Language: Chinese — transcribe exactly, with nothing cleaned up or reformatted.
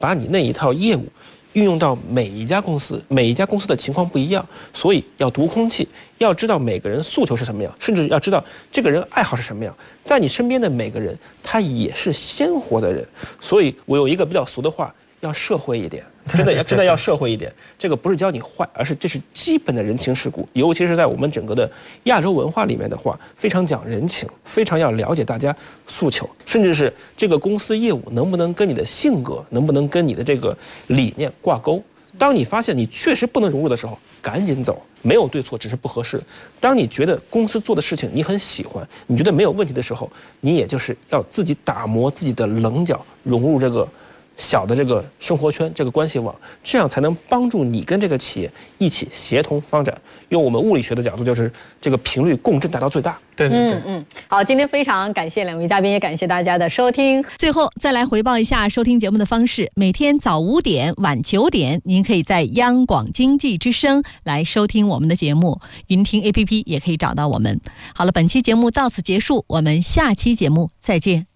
把你那一套业务运用到每一家公司，每一家公司的情况不一样，所以要读空气，要知道每个人诉求是什么样，甚至要知道这个人爱好是什么样。在你身边的每个人，他也是鲜活的人。所以我有一个比较俗的话，要社会一点，真的要真的要社会一点。这个不是教你坏，而是这是基本的人情世故，尤其是在我们整个的亚洲文化里面的话，非常讲人情，非常要了解大家诉求，甚至是这个公司业务能不能跟你的性格，能不能跟你的这个理念挂钩。当你发现你确实不能融入的时候，赶紧走，没有对错，只是不合适。当你觉得公司做的事情你很喜欢，你觉得没有问题的时候，你也就是要自己打磨自己的棱角，融入这个小的这个生活圈，这个关系网，这样才能帮助你跟这个企业一起协同发展。用我们物理学的角度，就是这个频率共振达到最大。 对对对， 嗯嗯，好，今天非常感谢两位嘉宾，也感谢大家的收听。 最后再来回报一下收听节目的方式：每天早五点、晚九点，您可以在央广经济之声来收听我们的节目，云听 A P P 也可以找到我们。好了，本期节目到此结束，我们下期节目再见。